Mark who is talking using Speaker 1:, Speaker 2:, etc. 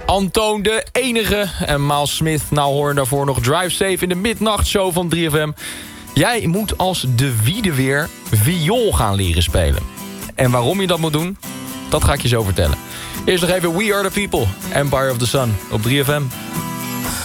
Speaker 1: Antoon de enige en Miles Smith. Nou hoor daarvoor nog Drive Safe in de midnachtshow van 3FM. Jij moet als de Wiedeweer viool gaan leren spelen. En waarom je dat moet doen, dat ga ik je zo vertellen. Eerst nog even We Are The People, Empire of the Sun op 3FM.